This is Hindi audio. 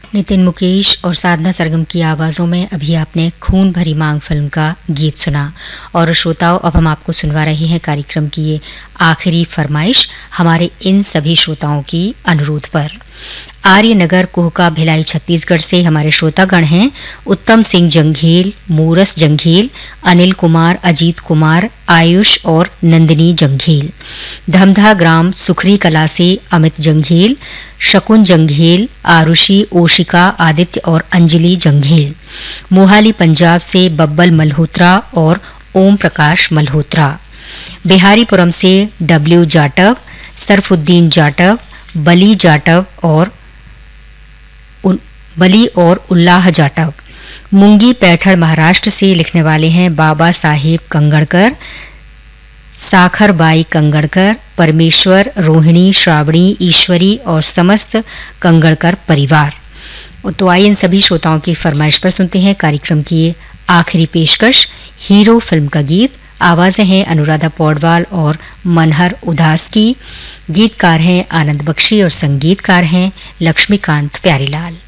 नितिन मुकेश और साधना सरगम की आवाज़ों में अभी आपने खून भरी मांग फिल्म का गीत सुना। और श्रोताओं, अब हम आपको सुनवा रहे हैं कार्यक्रम की ये आखिरी फरमाइश हमारे इन सभी श्रोताओं की अनुरोध पर। आर्यनगर कोहका भिलाई छत्तीसगढ़ से हमारे श्रोतागण हैं उत्तम सिंह जंघेल, मूरस जंघेल, अनिल कुमार, अजीत कुमार, आयुष और नंदिनी जंघेल। धमधा ग्राम सुखरी कला से अमित जंघेल, शकुन जंघेल, आरुषि, ओशिका, आदित्य और अंजलि जंघेल। मोहाली पंजाब से बब्बल मल्होत्रा और ओम प्रकाश मल्होत्रा। बिहारीपुरम से डब्ल्यू जाटव, सरफुद्दीन जाटव, बली जाटव और उल्लाह जाटव। मुंगी पैठड़ महाराष्ट्र से लिखने वाले हैं बाबा साहेब कंगड़कर, साखरबाई कंगड़कर, परमेश्वर, रोहिणी, श्रावणी, ईश्वरी और समस्त कंगड़कर परिवार। तो आइए इन सभी श्रोताओं की फरमाइश पर सुनते हैं कार्यक्रम की आखिरी पेशकश, हीरो फिल्म का गीत। आवाज़ें हैं अनुराधा पौडवाल और मनहर उदास की। गीतकार हैं आनंद बख्शी और संगीतकार हैं लक्ष्मीकांत प्यारीलाल।